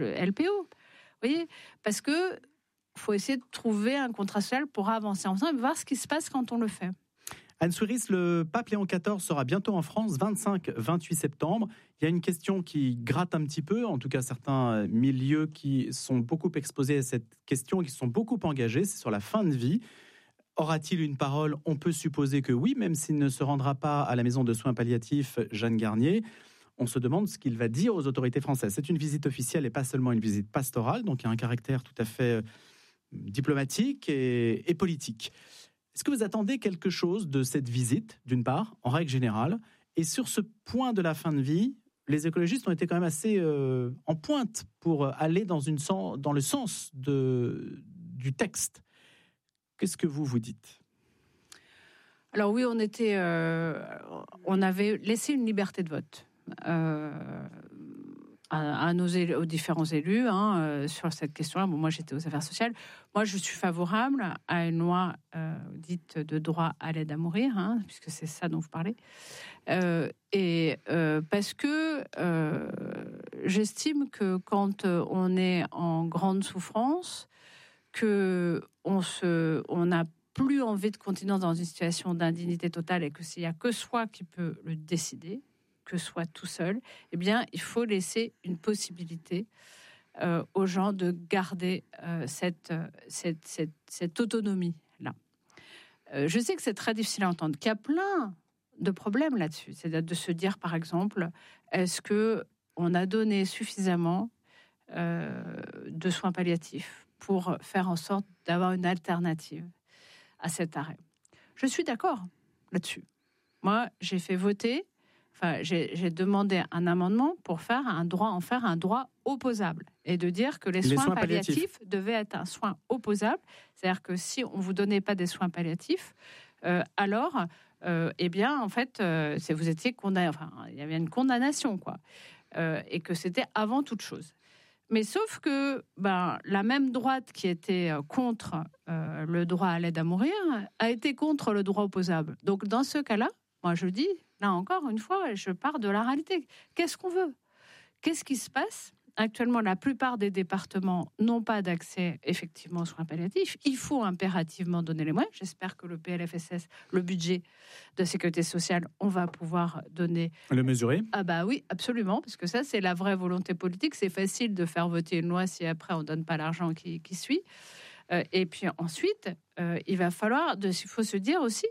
le LPO. Vous voyez, parce que faut essayer de trouver un contrat social pour avancer ensemble et voir ce qui se passe quand on le fait. Anne Souiris, le pape Léon XIV sera bientôt en France, 25-28 septembre. Il y a une question qui gratte un petit peu, en tout cas certains milieux qui sont beaucoup exposés à cette question, qui sont beaucoup engagés, c'est sur la fin de vie. Aura-t-il une parole ? On peut supposer que oui, même s'il ne se rendra pas à la maison de soins palliatifs Jeanne Garnier. On se demande ce qu'il va dire aux autorités françaises. C'est une visite officielle et pas seulement une visite pastorale, donc il y a un caractère tout à fait diplomatique et politique. Est-ce que vous attendez quelque chose de cette visite, d'une part, en règle générale, et sur ce point de la fin de vie, les écologistes ont été quand même assez en pointe pour aller dans le sens du texte. Qu'est-ce que vous dites ? Alors oui, on avait laissé une liberté de vote aux différents élus sur cette question-là. Bon, moi, j'étais aux affaires sociales. Moi, je suis favorable à une loi dite de droit à l'aide à mourir, puisque c'est ça dont vous parlez. Parce que j'estime que quand on est en grande souffrance, que on n'a plus envie de continuer dans une situation d'indignité totale et que s'il n'y a que soi qui peut le décider, que soit tout seul, eh bien, il faut laisser une possibilité aux gens de garder cette autonomie-là. Je sais que c'est très difficile à entendre, qu'il y a plein de problèmes là-dessus. C'est de se dire, par exemple, est-ce qu'on a donné suffisamment de soins palliatifs pour faire en sorte d'avoir une alternative à cet arrêt ? Je suis d'accord là-dessus. Moi, j'ai fait voter. J'ai demandé un amendement pour en faire un droit opposable et de dire que les soins palliatifs devaient être un soin opposable. C'est-à-dire que si on ne vous donnait pas des soins palliatifs, alors, eh bien, en fait, vous étiez condamné. Enfin, il y avait une condamnation, quoi, et que c'était avant toute chose. Mais sauf que la même droite qui était contre le droit à l'aide à mourir a été contre le droit opposable. Donc, dans ce cas-là, moi, je dis, là encore une fois, je pars de la réalité. Qu'est-ce qu'on veut ? Qu'est-ce qui se passe ? Actuellement, la plupart des départements n'ont pas d'accès effectivement aux soins palliatifs. Il faut impérativement donner les moyens. J'espère que le PLFSS, le budget de sécurité sociale, on va pouvoir donner... Le mesurer ? Ah bah oui, absolument, parce que ça, c'est la vraie volonté politique. C'est facile de faire voter une loi si après on ne donne pas l'argent qui suit. Et puis ensuite, il va falloir... Il faut se dire aussi...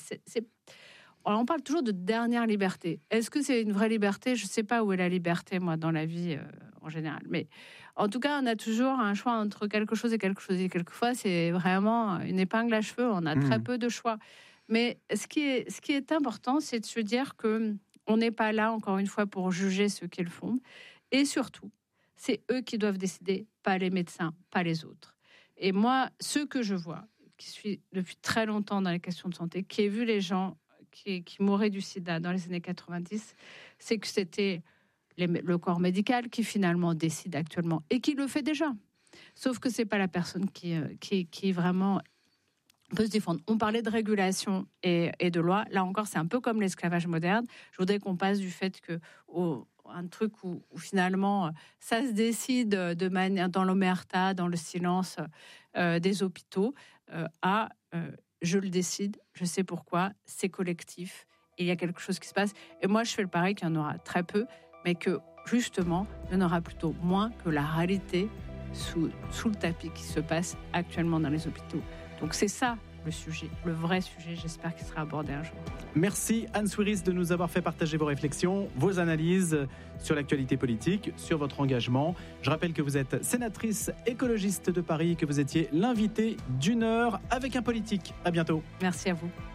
Alors on parle toujours de dernière liberté. Est-ce que c'est une vraie liberté ? Je ne sais pas où est la liberté, moi, dans la vie en général. Mais en tout cas, on a toujours un choix entre quelque chose et quelque chose. Et quelquefois, c'est vraiment une épingle à cheveux. On a très peu de choix. Mais ce qui est important, c'est de se dire qu'on n'est pas là, encore une fois, pour juger ceux qui le font. Et surtout, c'est eux qui doivent décider, pas les médecins, pas les autres. Et moi, ce que je vois, qui suis depuis très longtemps dans les questions de santé, qui ai vu les gens qui mouraient du sida dans les années 90, c'est que c'était le corps médical qui finalement décide actuellement et qui le fait déjà. Sauf que c'est pas la personne qui vraiment peut se défendre. On parlait de régulation et de loi. Là encore, c'est un peu comme l'esclavage moderne. Je voudrais qu'on passe du fait que un truc où finalement ça se décide de manière dans l'omerta, dans le silence des hôpitaux, à je le décide, je sais pourquoi, c'est collectif, et il y a quelque chose qui se passe. Et moi, je fais le pari qu'il y en aura très peu, mais que, justement, il y en aura plutôt moins que la réalité sous le tapis qui se passe actuellement dans les hôpitaux. Donc c'est ça le sujet, le vrai sujet, j'espère qu'il sera abordé un jour. Merci Anne Souiris de nous avoir fait partager vos réflexions, vos analyses sur l'actualité politique, sur votre engagement. Je rappelle que vous êtes sénatrice écologiste de Paris, que vous étiez l'invitée d'une heure avec un politique. À bientôt. Merci à vous.